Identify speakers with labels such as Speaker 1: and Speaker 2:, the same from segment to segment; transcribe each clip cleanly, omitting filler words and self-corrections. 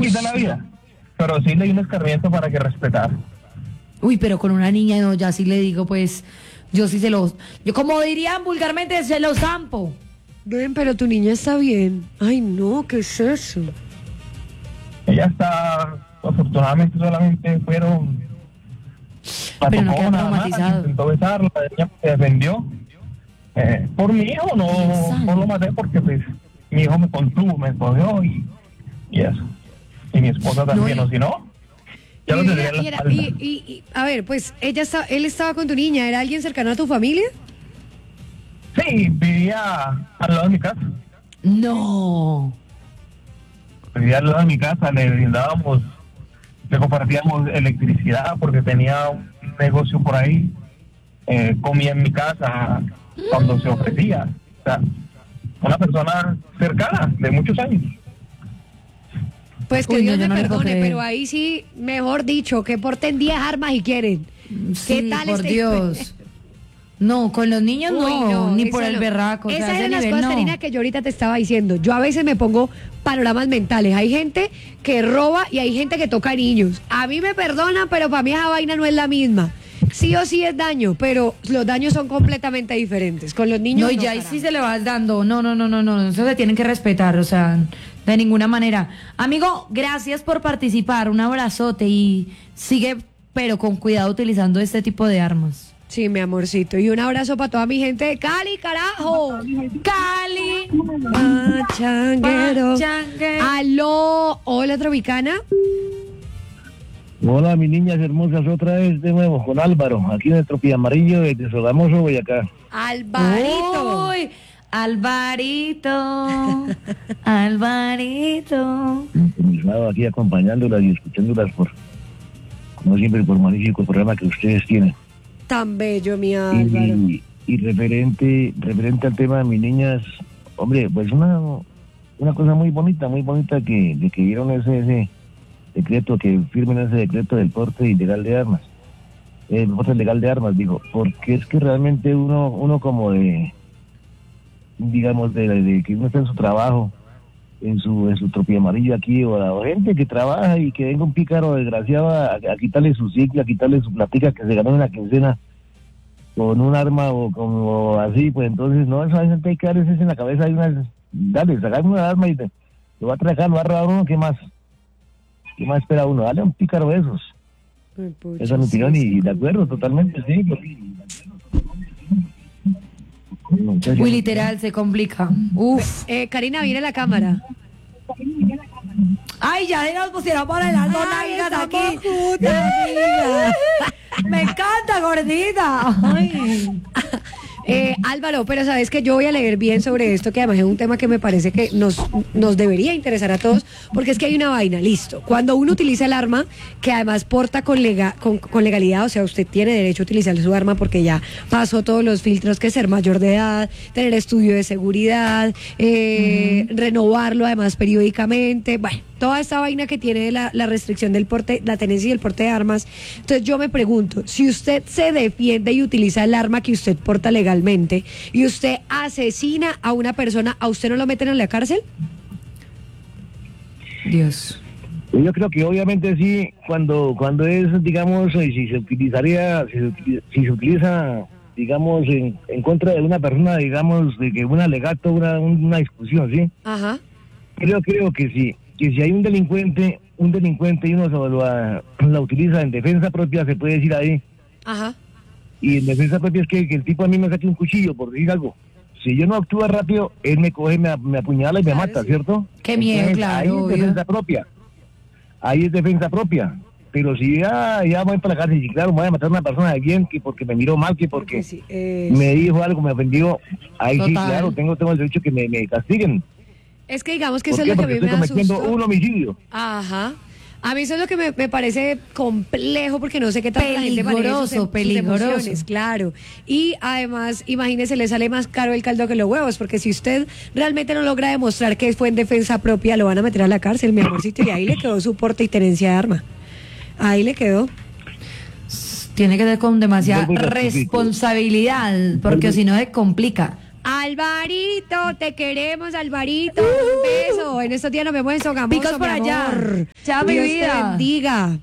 Speaker 1: quita la vida, pero sí le di un escarmiento para que respetara.
Speaker 2: Uy, pero con una niña no, ya sí le digo, pues, yo sí se los... Yo como dirían vulgarmente, se los zampo.
Speaker 3: Ven, pero tu niña está bien. Ay, no, ¿qué es eso?
Speaker 1: Ella está, afortunadamente solamente fueron...
Speaker 2: Pero no queda
Speaker 1: nada más,
Speaker 2: traumatizado.
Speaker 1: intentó besarla, ella se defendió. Por mi hijo no lo maté porque pues mi hijo me contuvo, me escogió y eso. Y mi esposa también, o si no, ya lo tendría en la espalda.
Speaker 3: A ver, pues él estaba con tu niña, ¿era alguien cercano a tu familia?
Speaker 1: Sí, vivía al lado de mi casa.
Speaker 2: No.
Speaker 1: Vivía al lado de mi casa, le compartíamos electricidad porque tenía un negocio por ahí. Comía en mi casa cuando se ofrecía. O sea, una persona cercana de muchos años.
Speaker 3: Pues que
Speaker 2: Uy,
Speaker 3: Dios
Speaker 2: no, yo
Speaker 3: me
Speaker 2: no le puedo
Speaker 3: perdone,
Speaker 2: creer.
Speaker 3: pero ahí sí, mejor dicho, que porten 10 armas y quieren.
Speaker 2: Sí,
Speaker 3: tal
Speaker 2: por
Speaker 3: este-
Speaker 2: Dios. No, con los niños
Speaker 3: Uy,
Speaker 2: no, ni
Speaker 3: eso
Speaker 2: por el
Speaker 3: no.
Speaker 2: berraco.
Speaker 3: Esas
Speaker 2: ese
Speaker 3: eran las
Speaker 2: nivel
Speaker 3: cosas,
Speaker 2: no.
Speaker 3: Karina, que yo ahorita te estaba diciendo. Yo a veces me pongo panoramas mentales. Hay gente que roba y hay gente que toca niños. A mí me perdonan, pero para mí esa vaina no es la misma. Sí o sí es daño, pero los daños son completamente diferentes. Con los niños
Speaker 2: No, y ya ahí
Speaker 3: carajo.
Speaker 2: sí se le vas dando. No, eso se tienen que respetar, o sea, de ninguna manera. Amigo, gracias por participar, un abrazote y sigue, pero con cuidado utilizando este tipo de armas.
Speaker 3: Sí, mi amorcito. Y un abrazo para toda mi gente de Cali, carajo.
Speaker 2: Cali,
Speaker 3: Pachanguero.
Speaker 2: Pachanguero.
Speaker 3: Aló, hola, Tropicana.
Speaker 4: Hola, mis niñas hermosas, otra vez de nuevo con Álvaro, aquí en el Tropiamarillo de Sogamoso, Boyacá.
Speaker 3: Alvarito.
Speaker 2: Uy, Alvarito, Alvarito.
Speaker 4: Estaba aquí acompañándolas y escuchándolas como siempre, por magnífico programa que ustedes tienen.
Speaker 3: Tan bello, mi Álvaro.
Speaker 4: Y referente al tema de mis niñas, hombre, pues una cosa muy bonita de que dieron ese decreto, que firmen ese decreto del porte ilegal de armas. El porte legal de armas, digo, porque es que realmente uno como digamos, de que uno está en su trabajo, en su Tropiamarillo aquí, o gente que trabaja y que venga un pícaro desgraciado a quitarle su ciclo, a quitarle su platica que se ganó en la quincena con un arma o como así, pues entonces no, esa gente hay que darles en la cabeza, dale, sacarme una arma y lo va a atracar, lo va a robar uno, ¿qué más espera uno? Dale a un pícaro de esos.
Speaker 3: Ay, pucha,
Speaker 4: Esa es mi opinión
Speaker 3: sí,
Speaker 4: y de acuerdo totalmente, sí.
Speaker 2: Muy literal, se complica. Uf.
Speaker 3: Karina, viene la cámara.
Speaker 2: Ay, ya nos pusieron por el alto nalgas aquí. Me encanta, gordita. Ay.
Speaker 3: Álvaro, pero sabes que yo voy a leer bien sobre esto, que además es un tema que me parece que nos debería interesar a todos, porque es que hay una vaina, listo. Cuando uno utiliza el arma, que además porta con legalidad, o sea, usted tiene derecho a utilizar su arma porque ya pasó todos los filtros, que ser mayor de edad, tener estudio de seguridad, renovarlo además periódicamente, bueno, toda esta vaina que tiene la restricción del porte, la tenencia y el porte de armas. Entonces yo me pregunto, si usted se defiende y utiliza el arma que usted porta legalmente y usted asesina a una persona, ¿a usted no lo meten en la cárcel?
Speaker 2: Dios.
Speaker 4: Yo creo que obviamente sí, cuando es, digamos, si se utiliza, digamos, en contra de una persona, digamos, de que un alegato, una discusión, ¿sí?
Speaker 3: Ajá.
Speaker 4: Creo que sí. Que si hay un delincuente y uno la utiliza en defensa propia, se puede decir ahí.
Speaker 3: Ajá.
Speaker 4: Y en defensa propia es que el tipo a mí me saque un cuchillo, por decir algo. Si yo no actúo rápido, él me coge, me apuñala y me mata,
Speaker 3: sí.
Speaker 4: ¿cierto?
Speaker 2: Qué miedo,
Speaker 4: Entonces,
Speaker 2: claro,
Speaker 4: ahí es
Speaker 2: obvio.
Speaker 4: defensa propia. Ahí es defensa propia. Pero si ya voy para la cárcel, y claro, me voy a matar a una persona de bien, que porque me miró mal, que porque
Speaker 3: Sí,
Speaker 4: me dijo algo, me ofendió, ahí sí,
Speaker 2: Total.
Speaker 4: claro, tengo el derecho que me castiguen.
Speaker 3: es que digamos que
Speaker 4: ¿Por
Speaker 3: eso
Speaker 4: qué?
Speaker 3: es lo que a
Speaker 4: Porque
Speaker 3: mí me
Speaker 4: estoy
Speaker 3: da
Speaker 4: cometiendo
Speaker 3: susto.
Speaker 4: un homicidio.
Speaker 3: Ajá. A mí eso es lo que me parece complejo, porque no sé qué tal la gente maneja sus
Speaker 2: Peligroso.
Speaker 3: emociones, claro. Y además, imagínese, le sale más caro el caldo que los huevos, porque si usted realmente no logra demostrar que fue en defensa propia, lo van a meter a la cárcel, mi amorcito, y ahí le quedó su porte y tenencia de arma. Ahí le quedó.
Speaker 2: Tiene que ser con demasiada
Speaker 4: Vuelvo y rectifico.
Speaker 2: responsabilidad, porque si no se complica.
Speaker 3: Alvarito, te queremos, Alvarito. Un beso. En estos días nos vemos en Sogamoso,
Speaker 2: Picos por
Speaker 3: mi
Speaker 2: allá.
Speaker 3: amor.
Speaker 2: Chao, mi
Speaker 3: Dios
Speaker 2: vida.
Speaker 3: te bendiga.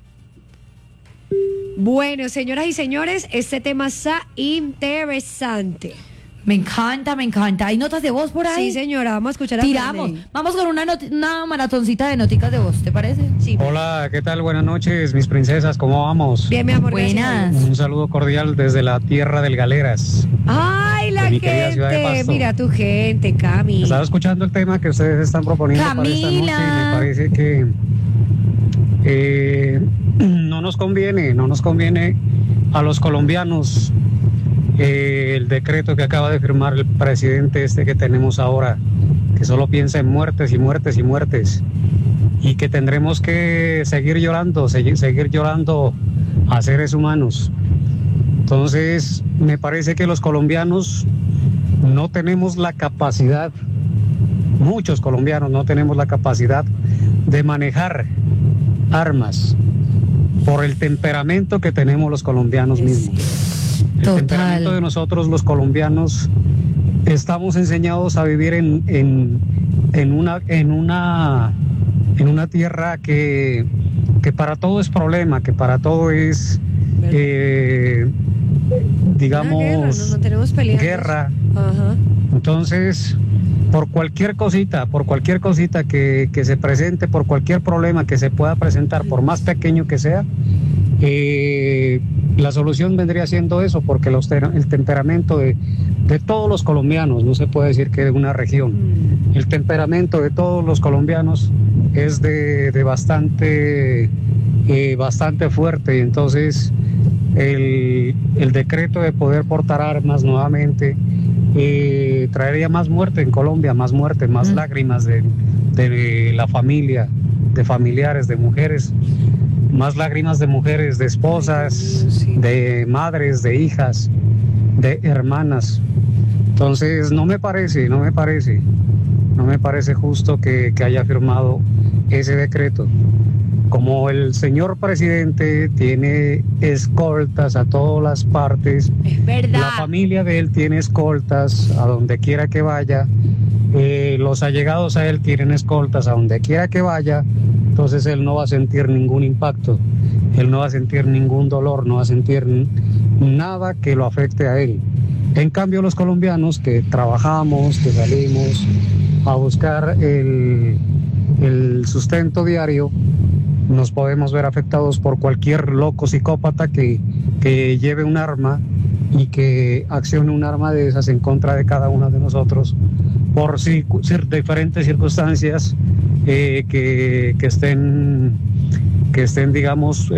Speaker 3: Bueno, señoras y señores, este tema está interesante.
Speaker 2: Me encanta, me encanta. ¿Hay notas de voz por ahí?
Speaker 3: Sí, señora, vamos a escuchar a
Speaker 2: Tiramos.
Speaker 3: Ferney.
Speaker 2: Vamos con una maratoncita de noticas de voz, ¿te parece?
Speaker 3: Sí.
Speaker 5: Hola, ¿qué tal? Buenas noches, mis princesas, ¿cómo vamos?
Speaker 3: Bien, mi amor. gracias a
Speaker 2: Buenas.
Speaker 3: Dios.
Speaker 5: Un saludo cordial desde la tierra del Galeras.
Speaker 3: Ay, la
Speaker 5: De mi querida ciudad de
Speaker 3: gente.
Speaker 5: Pasto.
Speaker 3: Mira tu gente, Cami.
Speaker 5: Estaba escuchando el tema que ustedes están proponiendo para esta noche y
Speaker 2: Camila.
Speaker 5: me parece que no nos conviene a los colombianos el decreto que acaba de firmar el presidente que tenemos ahora, que solo piensa en muertes y muertes y muertes, y que tendremos que seguir llorando a seres humanos. Entonces, me parece que los colombianos no tenemos la capacidad, muchos colombianos no tenemos la capacidad de manejar armas por el temperamento que tenemos los colombianos mismos. El
Speaker 2: Total.
Speaker 5: temperamento de nosotros los colombianos estamos enseñados a vivir en una tierra que para todo es problema, que para todo es digamos
Speaker 3: Una guerra, no tenemos peleando.
Speaker 5: guerra.
Speaker 3: Ajá.
Speaker 5: Entonces, por cualquier cosita que se presente, por cualquier problema que se pueda presentar, por más pequeño que sea, la solución vendría siendo eso, porque el temperamento de todos los colombianos, no se puede decir que de una región, el temperamento de todos los colombianos es de bastante fuerte, y entonces el decreto de poder portar armas nuevamente traería más muerte en Colombia, más muerte, más lágrimas de la familia, de familiares, de mujeres, más lágrimas de mujeres, de esposas,
Speaker 3: Sí.
Speaker 5: de madres, de hijas, de hermanas. Entonces no me parece justo que haya firmado ese decreto. Como el señor presidente tiene escoltas a todas las partes,
Speaker 3: Es verdad.
Speaker 5: la familia de él tiene escoltas a donde quiera que vaya, los allegados a él tienen escoltas a donde quiera que vaya, entonces él no va a sentir ningún impacto, él no va a sentir ningún dolor, no va a sentir nada que lo afecte a él. En cambio, los colombianos que trabajamos, que salimos a buscar el sustento diario, nos podemos ver afectados por cualquier loco psicópata que lleve un arma y que accione un arma de esas en contra de cada uno de nosotros por diferentes circunstancias que estén, digamos,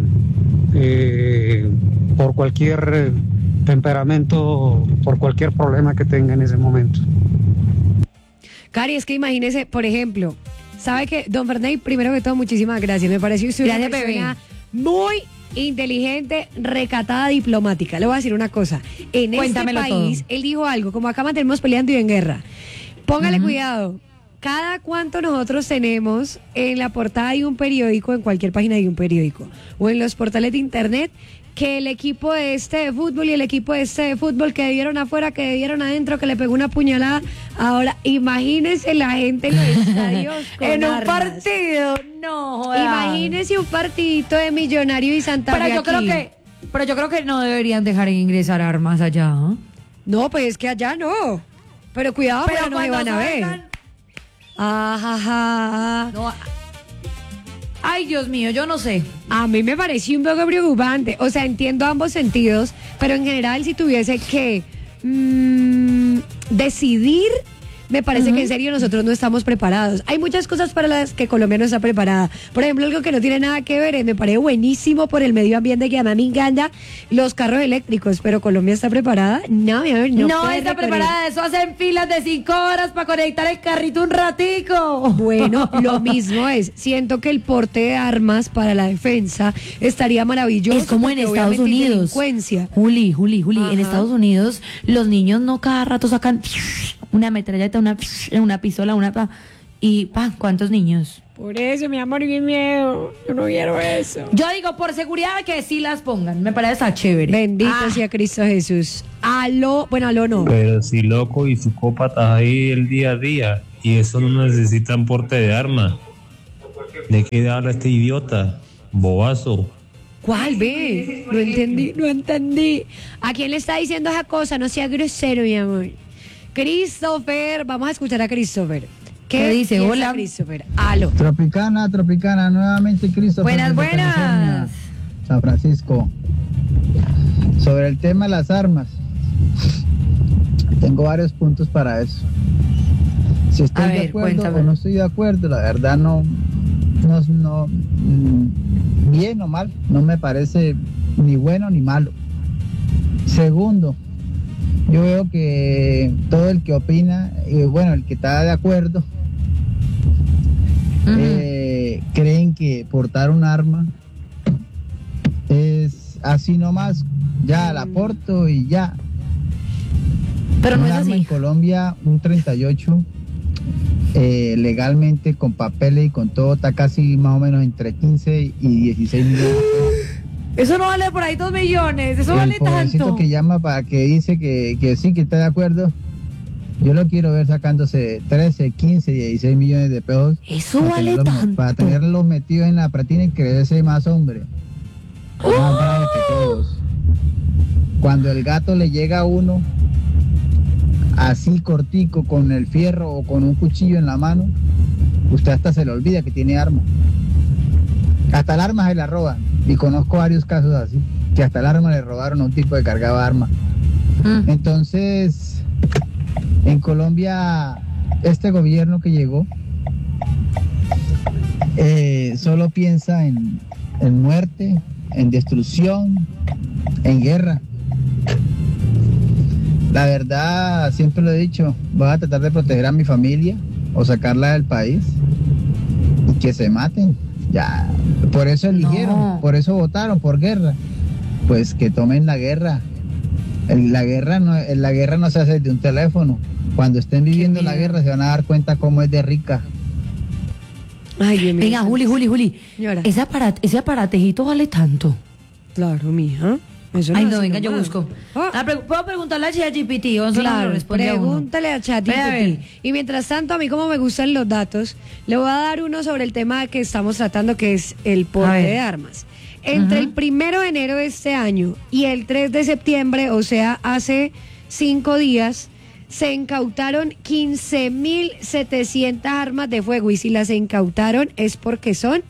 Speaker 5: por cualquier temperamento, por cualquier problema que tenga en ese momento.
Speaker 3: Cari, es que imagínese, por ejemplo, sabe que don Ferney, primero que todo, muchísimas gracias. Me pareció usted una
Speaker 2: Gracias,
Speaker 3: persona
Speaker 2: bebé.
Speaker 3: muy inteligente, recatada, diplomática. Le voy a decir una cosa. En
Speaker 2: Cuéntamelo
Speaker 3: este país,
Speaker 2: todo.
Speaker 3: él dijo algo, como acá mantenemos peleando y en guerra. Póngale cuidado. Cada cuánto nosotros tenemos en la portada de un periódico, en cualquier página de un periódico, o en los portales de internet, que el equipo de este de fútbol y el equipo de este de fútbol que dieron afuera, que dieron adentro, que le pegó una puñalada. Ahora, imagínense la gente en los estadios con
Speaker 2: En un
Speaker 3: armas.
Speaker 2: partido, no joda.
Speaker 3: Imagínense un partidito de Millonario y Santa Fe
Speaker 2: Pero yo
Speaker 3: aquí.
Speaker 2: creo que no deberían dejar ingresar armas allá. ¿Ah?
Speaker 3: No, pues es que allá no. Pero cuidado, pero no se van a ver. Ajá.
Speaker 2: No. Ay, Dios mío, yo no sé.
Speaker 3: A mí me pareció un poco preocupante. O sea, entiendo ambos sentidos, pero en general si tuviese que decidir, me parece que en serio nosotros no estamos preparados. Hay muchas cosas para las que Colombia no está preparada. Por ejemplo, algo que no tiene nada que ver, me parece buenísimo por el medio ambiente, que a mí me encanta, los carros eléctricos. Pero Colombia está preparada. No, mi amor,
Speaker 2: No
Speaker 3: puede
Speaker 2: está
Speaker 3: recorrer.
Speaker 2: preparada. Eso hacen filas de 5 horas para conectar el carrito un ratico.
Speaker 3: Bueno, lo mismo es. Siento que el porte de armas para la defensa estaría maravilloso.
Speaker 2: Es como en
Speaker 3: porque
Speaker 2: Estados
Speaker 3: obviamente hay
Speaker 2: Unidos.
Speaker 3: delincuencia.
Speaker 2: Juli,
Speaker 3: Ajá.
Speaker 2: en Estados Unidos los niños no cada rato sacan una metralleta, una pistola, y ¿cuántos niños?
Speaker 3: Por eso, mi amor, qué miedo. Yo no quiero eso.
Speaker 2: Yo digo, por seguridad que sí las pongan. Me parece está chévere.
Speaker 3: Bendito sea Cristo Jesús. Aló no.
Speaker 6: Pero si loco y psicópatas ahí el día a día, y eso no necesitan porte de arma. ¿De qué habla este idiota? Bobazo.
Speaker 3: ¿Cuál, ve? No entendí. ¿A quién le está diciendo esa cosa? No sea grosero, mi amor. Christopher, vamos a escuchar a Christopher.
Speaker 2: ¿Qué dice?
Speaker 3: piensa
Speaker 2: Hola.
Speaker 3: Christopher. Aló.
Speaker 7: Tropicana, nuevamente Christopher.
Speaker 2: Buenas,
Speaker 7: desde California,
Speaker 2: buenas.
Speaker 7: San Francisco. Sobre el tema de las armas, tengo varios puntos para eso. Si estoy de acuerdo
Speaker 2: cuéntame.
Speaker 7: o no estoy de acuerdo, la verdad no, bien o mal, no me parece ni bueno ni malo. Segundo, yo veo que todo el que opina, el que está de acuerdo, creen que portar un arma es así nomás, ya la porto y ya.
Speaker 2: Pero no
Speaker 7: Un
Speaker 2: es
Speaker 7: arma
Speaker 2: así.
Speaker 7: en Colombia, un 38, legalmente con papeles y con todo, está casi más o menos entre 15 y 16 millones.
Speaker 2: Eso no vale por ahí 2 millones. Eso
Speaker 7: El
Speaker 2: vale
Speaker 7: pobrecito
Speaker 2: tanto.
Speaker 7: que llama para que dice que sí, que está de acuerdo, yo lo quiero ver sacándose 13, 15, 16 millones de pesos.
Speaker 2: Eso vale tanto.
Speaker 7: Para tenerlos metidos en la platina y creerse más hombre. Más bravo que todos. Cuando el gato le llega a uno, así cortico, con el fierro o con un cuchillo en la mano, usted hasta se le olvida que tiene arma. Hasta el arma se la roban. Y conozco varios casos así, que hasta el arma le robaron a un tipo que cargaba arma. Entonces, en Colombia, este gobierno que llegó solo piensa en muerte, en destrucción, en guerra. La verdad, siempre lo he dicho, voy a tratar de proteger a mi familia o sacarla del país y que se maten. Ya, por eso eligieron, por eso votaron, por guerra. Pues que tomen la guerra. La guerra no se hace desde un teléfono. Cuando estén viviendo la guerra se van a dar cuenta cómo es de rica.
Speaker 3: Ay, Dios mío.
Speaker 2: Venga, Juli.
Speaker 3: Señora.
Speaker 2: Ese aparatejito vale tanto.
Speaker 3: Claro, mija. Eso
Speaker 2: Ay,
Speaker 3: es
Speaker 2: no,
Speaker 3: así
Speaker 2: venga, yo
Speaker 3: nomás.
Speaker 2: busco.
Speaker 3: Ah.
Speaker 2: ¿Puedo preguntarle a ChatGPT? O solo me lo
Speaker 3: Claro,
Speaker 2: responde a uno?
Speaker 3: pregúntale a
Speaker 2: Ve a
Speaker 3: ChatGPT.
Speaker 2: ver.
Speaker 3: Y mientras tanto, a mí como me gustan los datos, le voy a dar uno sobre el tema que estamos tratando, que es el
Speaker 2: A
Speaker 3: porte
Speaker 2: ver.
Speaker 3: de armas. Entre el 1 de enero de este año y el 3 de septiembre, o sea, hace 5 días, se incautaron 15.700 armas de fuego. Y si las incautaron es porque son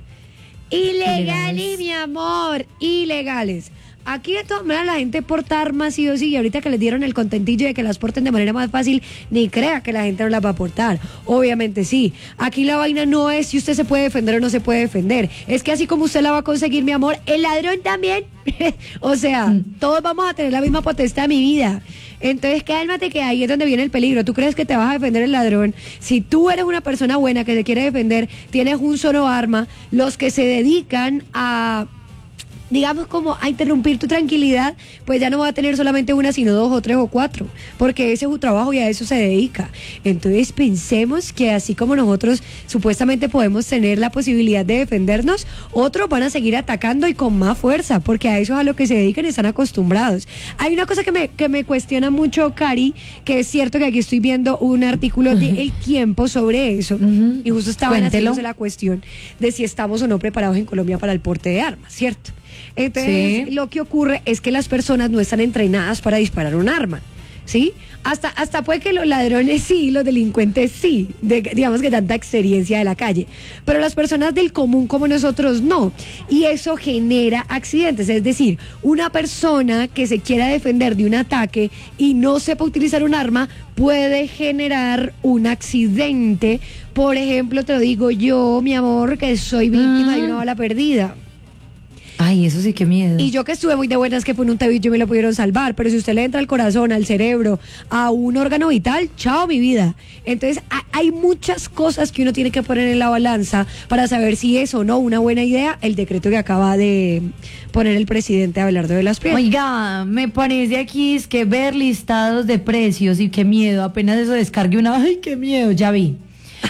Speaker 3: ilegales, mi amor, ilegales. Aquí de todas maneras la gente porta armas sí o sí, y ahorita que les dieron el contentillo de que las porten de manera más fácil, ni crea que la gente no las va a portar. Obviamente sí. Aquí la vaina no es si usted se puede defender o no se puede defender. Es que así como usted la va a conseguir, mi amor, el ladrón también. O sea, todos vamos a tener la misma potestad, mi vida. Entonces cálmate, que ahí es donde viene el peligro. ¿Tú crees que te vas a defender el ladrón? Si tú eres una persona buena que se quiere defender, tienes un solo arma. Los que se dedican a, digamos, como a interrumpir tu tranquilidad, pues ya no va a tener solamente una, sino 2 o 3 o 4, porque ese es su trabajo y a eso se dedica. Entonces pensemos que así como nosotros supuestamente podemos tener la posibilidad de defendernos, otros van a seguir atacando y con más fuerza, porque a eso es a lo que se dedican y están acostumbrados. Hay una cosa que me cuestiona mucho, Cari, que es cierto que aquí estoy viendo un artículo de El Tiempo sobre eso, y justo estaban
Speaker 2: Cuéntelo.
Speaker 3: haciéndose la cuestión de si estamos o no preparados en Colombia para el porte de armas, ¿cierto? Entonces,
Speaker 2: Sí.
Speaker 3: lo que ocurre es que las personas no están entrenadas para disparar un arma, ¿sí? Hasta puede que los ladrones sí, los delincuentes sí, digamos que tanta experiencia de la calle, pero las personas del común como nosotros no, y eso genera accidentes. Es decir, una persona que se quiera defender de un ataque y no sepa utilizar un arma puede generar un accidente. Por ejemplo, te lo digo yo, mi amor, que soy víctima de una bala perdida.
Speaker 2: Ay, eso sí, qué miedo.
Speaker 3: Y yo que estuve muy de buenas que fue en un tabillo y me lo pudieron salvar, pero si usted le entra al corazón, al cerebro, a un órgano vital, chao mi vida. Entonces hay muchas cosas que uno tiene que poner en la balanza para saber si es o no una buena idea el decreto que acaba de poner el presidente Abelardo de las Prieto.
Speaker 2: Oiga, me parece aquí es que ver listados de precios y qué miedo, apenas eso descargue una, ay, qué miedo, ya vi.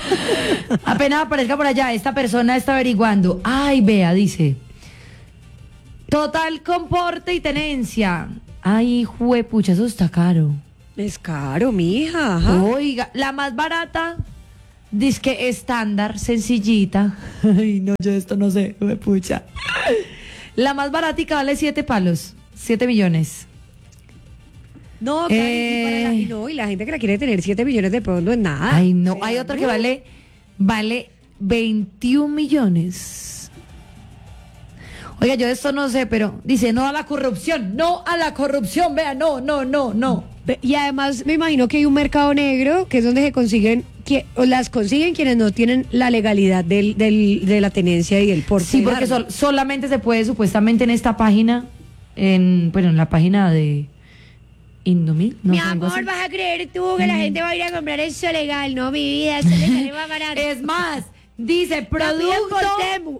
Speaker 2: Apenas aparezca por allá, esta persona está averiguando. Ay, vea, dice. Total comporte y tenencia. Ay, juepucha, eso está caro.
Speaker 3: Es caro, mija. Ajá.
Speaker 2: Oiga, la más barata, disque estándar, sencillita. Ay, no, yo esto no sé, juepucha. La más baratica vale 7 palos, 7 millones.
Speaker 3: No, Karen, y la gente que la quiere tener 7 millones de pesos no es nada.
Speaker 2: Ay, no, hay otra que vale 21 millones. Oiga, yo de esto no sé, pero dice no a la corrupción, vea, no.
Speaker 3: Y además me imagino que hay un mercado negro que es donde se consiguen, las consiguen quienes no tienen la legalidad de la tenencia y del porte.
Speaker 2: Sí, porque solamente se puede supuestamente en esta página, en la página de Indomil. No,
Speaker 3: mi amor, vas a creer tú que la gente va a ir a comprar eso legal, no, mi vida, eso le sale más barato.
Speaker 2: Es más, dice producto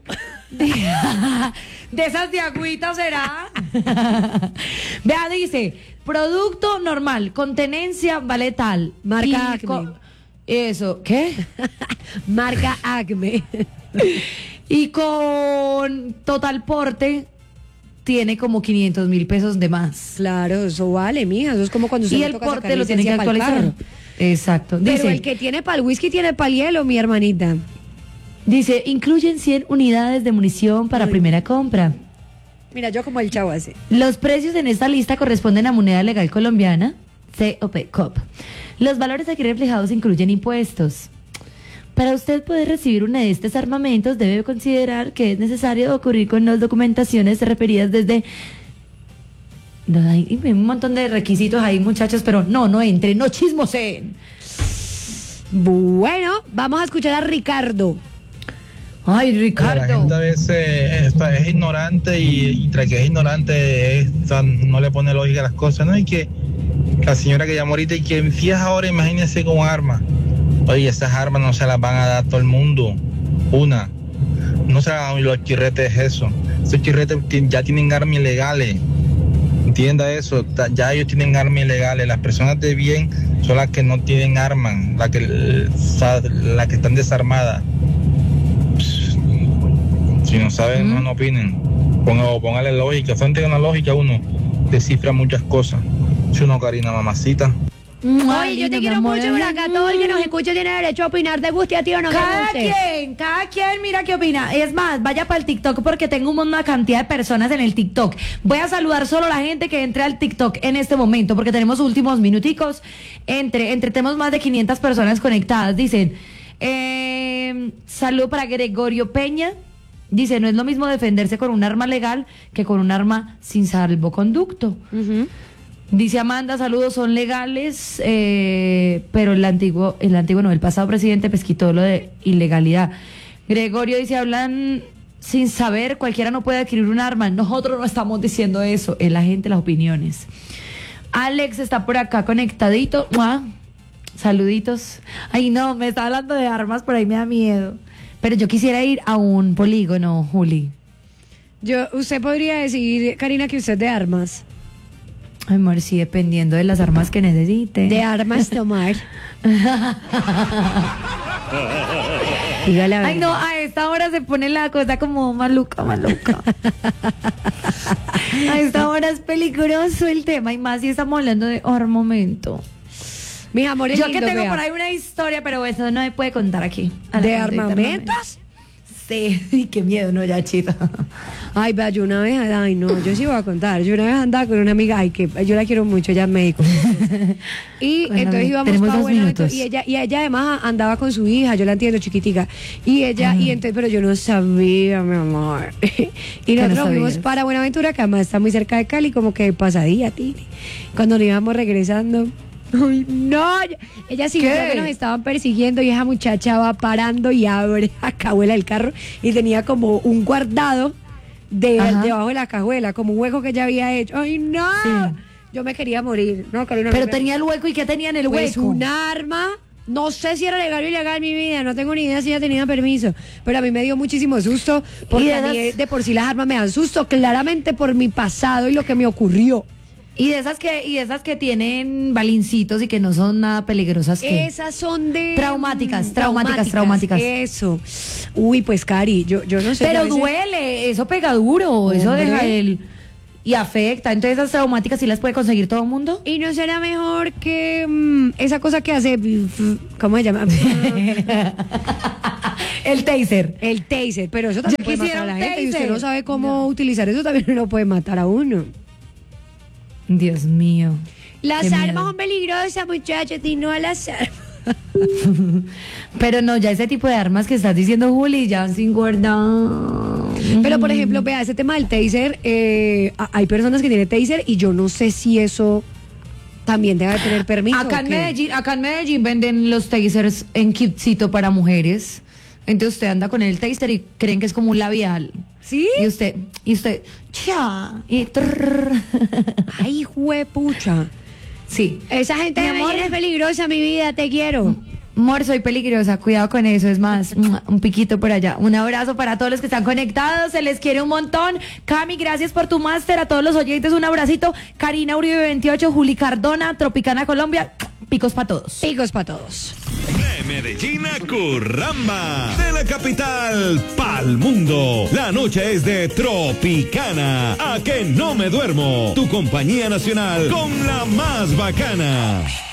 Speaker 2: de esas de agüita será. Vea, dice producto normal con tenencia vale tal,
Speaker 3: marca Acme.
Speaker 2: Eso, ¿qué?
Speaker 3: Marca Acme.
Speaker 2: Y con total porte tiene como 500,000 pesos de más.
Speaker 3: Claro, eso vale, mija. Eso es como cuando
Speaker 2: y el porte lo tiene que actualizar. Exacto.
Speaker 3: Pero
Speaker 2: dice,
Speaker 3: el que tiene para el whisky tiene para el hielo, mi hermanita.
Speaker 2: Dice, incluyen 100 unidades de munición para primera compra.
Speaker 3: Mira, yo como el chavo hace.
Speaker 2: Los precios en esta lista corresponden a moneda legal colombiana, COP. Los valores aquí reflejados incluyen impuestos. Para usted poder recibir uno de estos armamentos, debe considerar que es necesario ocurrir con las documentaciones referidas desde... No, hay un montón de requisitos ahí, muchachos, pero no entren, no chismosen.
Speaker 3: Bueno, vamos a escuchar a Ricardo.
Speaker 2: Ay, Ricardo.
Speaker 8: La gente a veces es ignorante y tras que es ignorante no le pone lógica a las cosas, ¿no? Y que la señora que llamó ahorita y que si es ahora, imagínense con armas. Oye, esas armas no se las van a dar a todo el mundo. No se las dan los chirretes eso. Esos chirretes ya tienen armas ilegales. Entienda eso, ya ellos tienen armas ilegales. Las personas de bien son las que no tienen armas, las que están desarmadas. Si no saben, no opinen. Póngale lógica. Frente a una lógica uno descifra muchas cosas. Si uno, Karina, mamacita.
Speaker 3: Oye, yo te quiero mucho, por acá todo el que nos escucha tiene derecho a opinar, te guste a ti o no te guste.
Speaker 2: Cada quien mira qué opina. Es más, vaya para el TikTok porque tengo una cantidad de personas en el TikTok. Voy a saludar solo a la gente que entre al TikTok en este momento porque tenemos últimos minuticos. Tenemos más de 500 personas conectadas. Dicen, saludo para Gregorio Peña. Dice, no es lo mismo defenderse con un arma legal que con un arma sin salvoconducto. Dice Amanda, saludos, son legales, pero el pasado presidente pues quitó lo de ilegalidad. Gregorio dice, hablan sin saber, cualquiera no puede adquirir un arma. Nosotros no estamos diciendo eso, es la gente, las opiniones. Alex está por acá conectadito. Saluditos. Ay, no, me está hablando de armas, por ahí me da miedo. Pero yo quisiera ir a un polígono, Juli.
Speaker 3: Usted podría decir, Karina, que usted es de armas.
Speaker 2: Ay, amor, sí, dependiendo de las armas que necesite.
Speaker 3: De armas tomar. Dígale a ver.
Speaker 2: Ay, no, a esta hora se pone la cosa como maluca. A esta hora es peligroso el tema, y más si estamos hablando de armamento.
Speaker 3: Mis amores,
Speaker 2: yo que tengo por ahí una historia, pero eso no me puede contar aquí.
Speaker 3: ¿De armamentos?
Speaker 2: Sí, qué miedo, no, ya chita.
Speaker 3: Ay, vea, yo una vez, yo sí voy a contar. Yo una vez andaba con una amiga, que yo la quiero mucho, ella es médico. Y bueno, entonces íbamos para Buenaventura, y ella además andaba con su hija, yo la entiendo, chiquitica. Y entonces, pero yo no sabía, mi amor. Y nosotros fuimos para Buenaventura, que además está muy cerca de Cali, como que pasadilla, Tini. Cuando nos íbamos regresando, ay, no, ella sí que nos estaban persiguiendo y esa muchacha va parando y abre la cajuela del carro y tenía como un guardado debajo de la cajuela, como un hueco que ella había hecho. Ay, no, sí. Yo me quería morir. No, Carolina,
Speaker 2: pero tenía el hueco. ¿Y qué tenía en el
Speaker 3: pues
Speaker 2: hueco?
Speaker 3: Un arma. No sé si era legal o ilegal, mi vida, no tengo ni idea si ella tenía permiso, pero a mí me dio muchísimo susto, porque a mí de por sí las armas me dan susto, claramente por mi pasado y lo que me ocurrió.
Speaker 2: Y de esas que tienen balincitos y que no son nada peligrosas. ¿Qué?
Speaker 3: Esas son de...
Speaker 2: Traumáticas.
Speaker 3: Eso. Uy, pues, Cari, yo no sé.
Speaker 2: Pero
Speaker 3: a veces-
Speaker 2: duele, eso pega duro, eso
Speaker 3: Hombre.
Speaker 2: deja y afecta. Entonces esas traumáticas sí las puede conseguir todo el mundo.
Speaker 3: ¿Y no será mejor que esa cosa que hace... ¿Cómo se llama?
Speaker 2: El taser.
Speaker 3: El taser, pero eso también
Speaker 2: Yo
Speaker 3: puede
Speaker 2: quisiera
Speaker 3: matar a la
Speaker 2: un
Speaker 3: gente. Y usted
Speaker 2: taser.
Speaker 3: no sabe cómo utilizar eso, también lo puede matar a uno.
Speaker 2: Dios mío.
Speaker 3: Las
Speaker 2: Qué
Speaker 3: armas
Speaker 2: miedo.
Speaker 3: son peligrosas, muchachos, y no a las armas.
Speaker 2: Pero no, ya ese tipo de armas que estás diciendo, Juli, ya sin guardar.
Speaker 3: Pero, por ejemplo, vea, ese tema del taser, hay personas que tienen taser y yo no sé si eso también debe tener permiso.
Speaker 2: Acá
Speaker 3: ¿o
Speaker 2: en
Speaker 3: qué?
Speaker 2: Medellín venden los tasers en kitcito para mujeres. Entonces usted anda con el taser y creen que es como un labial.
Speaker 3: ¿Sí?
Speaker 2: Y usted, cha, y trrr.
Speaker 3: Ay, juepucha.
Speaker 2: Sí.
Speaker 3: Esa gente
Speaker 2: Mi
Speaker 3: de
Speaker 2: amor.
Speaker 3: Medellín es peligrosa, mi vida, te quiero.
Speaker 2: Amor, soy peligrosa, cuidado con eso, es más, un piquito por allá. Un abrazo para todos los que están conectados, se les quiere un montón. Cami, gracias por tu máster, a todos los oyentes un abracito. Karina Uribe 28, Juli Cardona, Tropicana Colombia, picos para todos.
Speaker 3: Picos para todos.
Speaker 9: De Medellín a Curramba, de la capital pa'l mundo. La noche es de Tropicana. A que no me duermo. Tu compañía nacional con la más bacana.